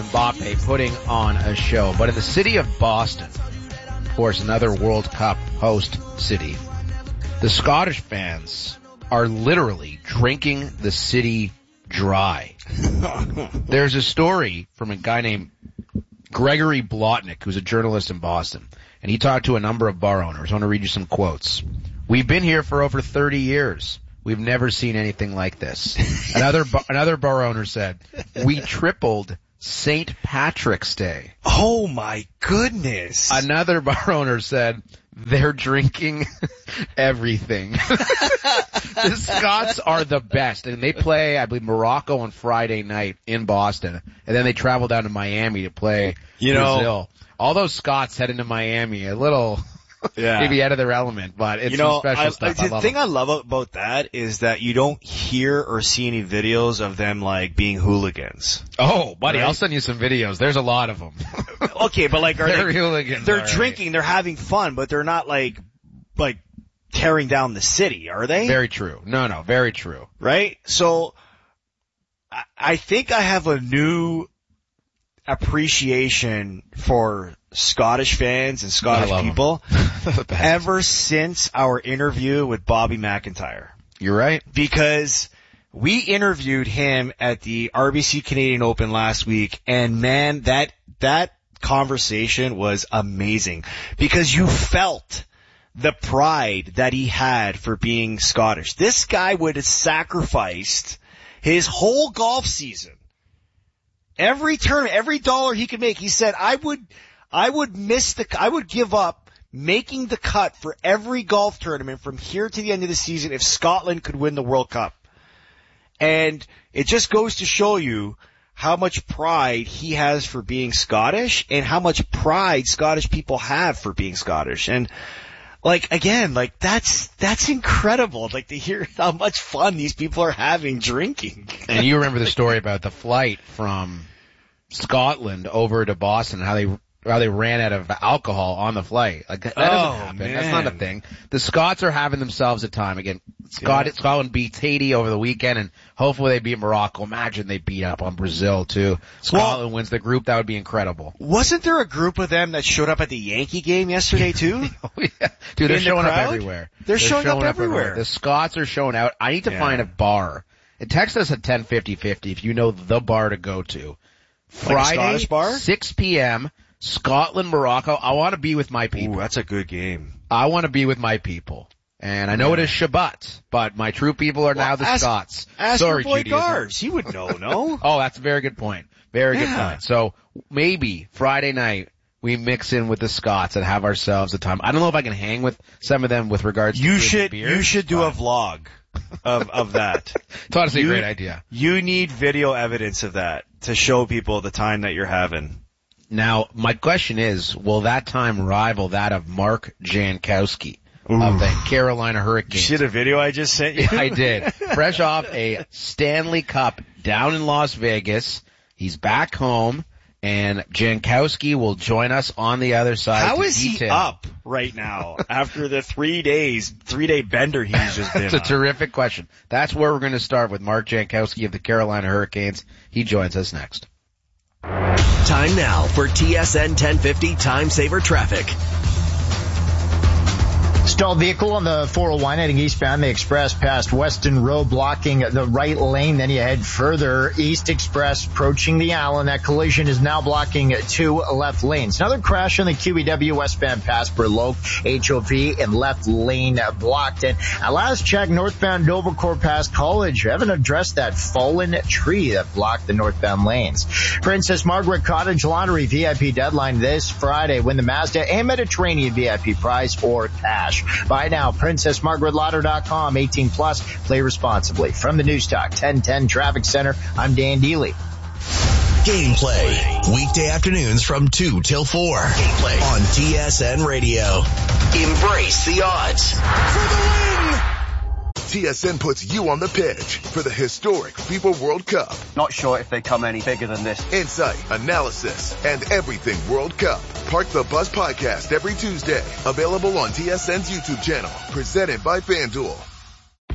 Mbappe putting on a show. But in the city of Boston, of course, another World Cup host city, the Scottish fans are literally drinking the city dry. There's a story from a guy named Gregory Blotnick, who's a journalist in Boston, and he talked to a number of bar owners. I want to read you some quotes. "We've been here for over 30 years. We've never seen anything like this." Another bar owner said, "We tripled St. Patrick's Day." Oh my goodness. Another bar owner said, "They're drinking everything." The Scots are the best, and they play, I believe, Morocco on Friday night in Boston, and then they travel down to Miami to play Brazil. All those Scots head into Miami a little maybe out of their element, but it's some special stuff. The thing I love about that is that you don't hear or see any videos of them like being hooligans. Oh, buddy, right? I'll send you some videos. There's a lot of them. Okay, but like, they're hooligans. They're drinking, right. They're having fun, but they're not like tearing down the city, are they? Very true. No, very true. Right? So, I think I have a new appreciation for Scottish fans and Scottish people ever since our interview with Bobby McIntyre. You're right. Because we interviewed him at the RBC Canadian Open last week, and man, that conversation was amazing because you felt the pride that he had for being Scottish. This guy would have sacrificed his whole golf season. Every tournament, every dollar he could make, he said, I would give up making the cut for every golf tournament from here to the end of the season if Scotland could win the World Cup. And it just goes to show you how much pride he has for being Scottish and how much pride Scottish people have for being Scottish. And that's incredible. Like, to hear how much fun these people are having drinking. And you remember the story about the flight from Scotland over to Boston, how they ran out of alcohol on the flight. Like, that doesn't happen. Man. That's not a thing. The Scots are having themselves a time. Again, Scotland beats Haiti over the weekend, and hopefully they beat Morocco. Imagine they beat up on Brazil too. Scotland wins the group. That would be incredible. Wasn't there a group of them that showed up at the Yankee game yesterday too? Oh, yeah. Dude, they're showing up everywhere. They're showing up everywhere. The Scots are showing out. I need to find a bar. And text us at 105050 if you know the bar to go to. Friday, Scottish bar? 6 p.m., Scotland, Morocco. I want to be with my people. Ooh, that's a good game. I want to be with my people. And I know it is Shabbat, but my true people are now the Scots. Sorry, Boy Gars. He would know, no? Oh, that's a very good point. Very good point. So maybe Friday night we mix in with the Scots and have ourselves a time. I don't know if I can hang with some of them with regards to beer. You should do a vlog of that. It's honestly a great idea. You need video evidence of that to show people the time that you're having. Now, my question is, will that time rival that of Mark Jankowski of the Carolina Hurricanes? You see the video I just sent you? I did. Fresh off a Stanley Cup down in Las Vegas. He's back home, and Jankowski will join us on the other side. How is he up right now after the 3-day bender he's just been on? It's a terrific question. That's where we're going to start with Mark Jankowski of the Carolina Hurricanes. He joins us next. Time now for TSN 1050 Time Saver Traffic. Stalled vehicle on the 401 heading eastbound the Express past Weston Road blocking the right lane. Then you head further east Express approaching the Allen. That collision is now blocking 2 left lanes. Another crash on the QEW westbound past Burloak. HOV in left lane blocked. And at last check, northbound Dovercourt past College. Haven't addressed that fallen tree that blocked the northbound lanes. Princess Margaret Cottage Lottery VIP deadline this Friday. Win the Mazda and Mediterranean VIP prize or cash. Buy now, PrincessMargaretLotto.com, 18 plus, play responsibly. From the Newstalk 1010 Traffic Center, I'm Dan Dealey. Gameplay, weekday afternoons from 2 till 4. Gameplay on TSN Radio. Embrace the odds. For the win! TSN puts you on the pitch for the historic FIFA World Cup. Not sure if they come any bigger than this. Insight, analysis, and everything World Cup. Park the Bus podcast every Tuesday. Available on TSN's YouTube channel. Presented by FanDuel.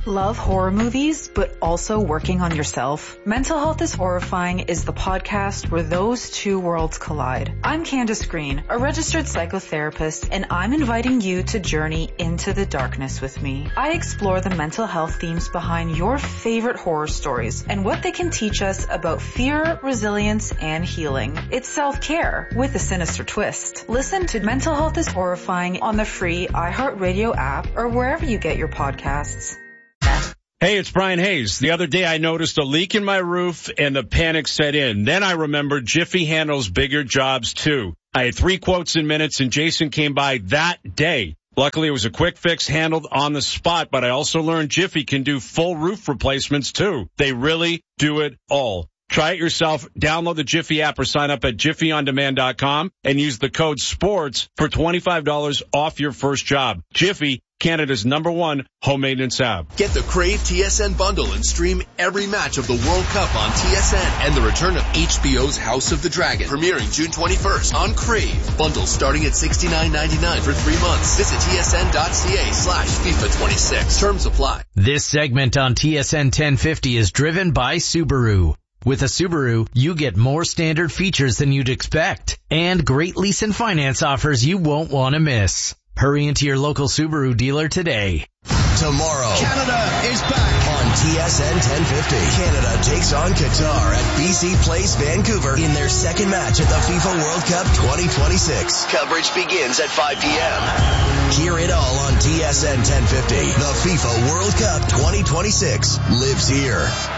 Love horror movies, but also working on yourself? Mental Health is Horrifying is the podcast where those two worlds collide. I'm Candace Green, a registered psychotherapist, and I'm inviting you to journey into the darkness with me. I explore the mental health themes behind your favorite horror stories and what they can teach us about fear, resilience, and healing. It's self-care with a sinister twist. Listen to Mental Health is Horrifying on the free iHeartRadio app or wherever you get your podcasts. Hey, it's Brian Hayes. The other day I noticed a leak in my roof and the panic set in. Then I remembered Jiffy handles bigger jobs too. I had 3 quotes in minutes and Jason came by that day. Luckily, it was a quick fix handled on the spot, but I also learned Jiffy can do full roof replacements too. They really do it all. Try it yourself. Download the Jiffy app or sign up at jiffyondemand.com and use the code SPORTS for $25 off your first job. Jiffy, Canada's #1 home maintenance app. Get the Crave TSN bundle and stream every match of the World Cup on TSN and the return of HBO's House of the Dragon, premiering June 21st on Crave. Bundles starting at $69.99 for 3 months. Visit tsn.ca/FIFA26. Terms apply. This segment on TSN 1050 is driven by Subaru. With a Subaru, you get more standard features than you'd expect and great lease and finance offers you won't want to miss. Hurry into your local Subaru dealer today. Tomorrow, Canada is back on TSN 1050. Canada takes on Qatar at BC Place, Vancouver in their second match at the FIFA World Cup 2026. Coverage begins at 5 p.m. Hear it all on TSN 1050. The FIFA World Cup 2026 lives here.